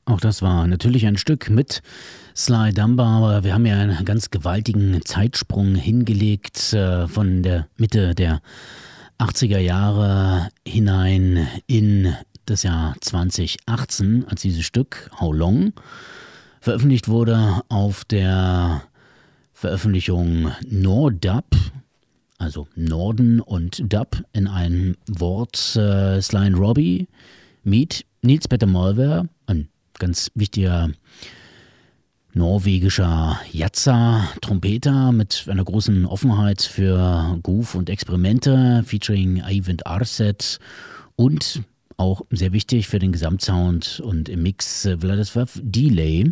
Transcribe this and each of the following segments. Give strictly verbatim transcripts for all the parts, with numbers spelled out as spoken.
Auch das war natürlich ein Stück mit Sly Dunbar, aber wir haben ja einen ganz gewaltigen Zeitsprung hingelegt äh, von der Mitte der achtziger Jahre hinein in das Jahr zwanzig achtzehn, als dieses Stück How Long veröffentlicht wurde auf der Veröffentlichung Nordub, also Norden und Dub in einem Wort. äh, Sly and Robbie meet Niels Petter Molvær, ein ganz wichtiger norwegischer Jazzer, Trompeter mit einer großen Offenheit für Groove und Experimente, featuring Eyvind Arset und auch sehr wichtig für den Gesamtsound und im Mix äh, Vladislav Delay,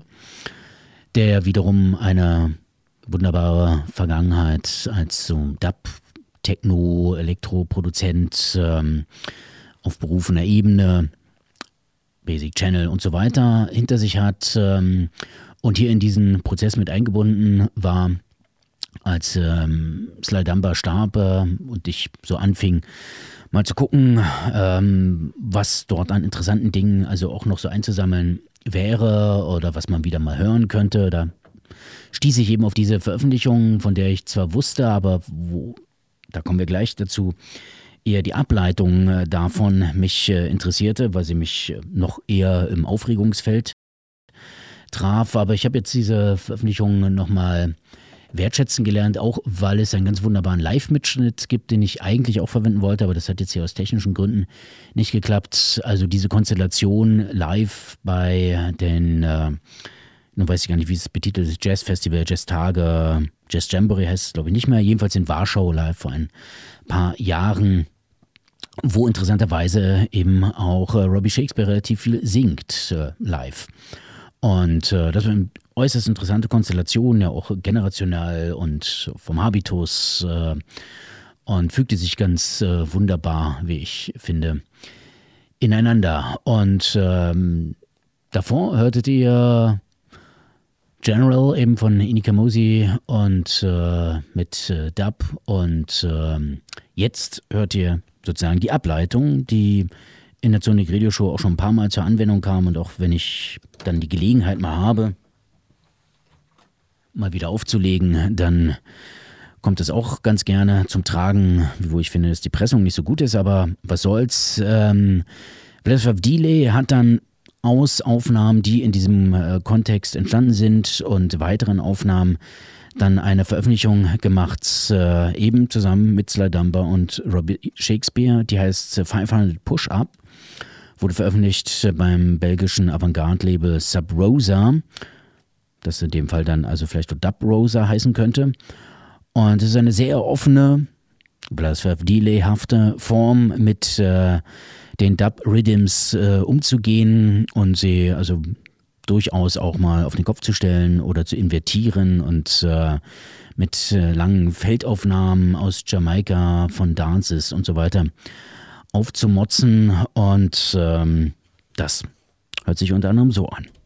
der wiederum eine wunderbare Vergangenheit als so Dub, Techno, Elektroproduzent ähm, auf berufener Ebene, Basic Channel und so weiter hinter sich hat ähm, und hier in diesen Prozess mit eingebunden war, als ähm, Sly Dunbar starb äh, und ich so anfing, mal zu gucken, ähm, was dort an interessanten Dingen also auch noch so einzusammeln wäre oder was man wieder mal hören könnte. Da stieß ich eben auf diese Veröffentlichung, von der ich zwar wusste, aber wo, da kommen wir gleich dazu, eher die Ableitung äh, davon mich äh, interessierte, weil sie mich äh, noch eher im Aufregungsfeld traf. Aber ich habe jetzt diese Veröffentlichung nochmal wertschätzen gelernt, auch weil es einen ganz wunderbaren Live-Mitschnitt gibt, den ich eigentlich auch verwenden wollte, aber das hat jetzt hier aus technischen Gründen nicht geklappt. Also diese Konstellation live bei den, äh, nun weiß ich gar nicht, wie es betitelt ist, Jazz-Festival, Jazz-Tage, Jazz Jamboree heißt es glaube ich nicht mehr, jedenfalls in Warschau live vor ein paar Jahren, wo interessanterweise eben auch äh, Robbie Shakespeare relativ viel singt äh, live. Und äh, das war eine äußerst interessante Konstellation, ja auch generational und vom Habitus äh, und fügte sich ganz äh, wunderbar, wie ich finde, ineinander. Und ähm, davor hörtet ihr General eben von Ini Kamosi und äh, mit äh, Dub und äh, jetzt hört ihr sozusagen die Ableitung, die in der Sonic Radio Show auch schon ein paar Mal zur Anwendung kam und auch wenn ich dann die Gelegenheit mal habe, mal wieder aufzulegen, dann kommt das auch ganz gerne zum Tragen, wo ich finde, dass die Pressung nicht so gut ist, aber was soll's. Ähm, Vladislav Delay hat dann aus Aufnahmen, die in diesem äh, Kontext entstanden sind und weiteren Aufnahmen dann eine Veröffentlichung gemacht, äh, eben zusammen mit Sly Dunbar und Robbie Shakespeare, die heißt fünfhundert Push-Up, wurde veröffentlicht beim belgischen Avantgarde-Label Sub Rosa, das in dem Fall dann also vielleicht Dub Rosa heißen könnte. Und es ist eine sehr offene, Vladislav Delay-hafte Form mit äh, den Dub-Rhythms äh, umzugehen und sie also durchaus auch mal auf den Kopf zu stellen oder zu invertieren und äh, mit äh, langen Feldaufnahmen aus Jamaika von Dances und so weiter aufzumotzen. Und ähm, das hört sich unter anderem so an.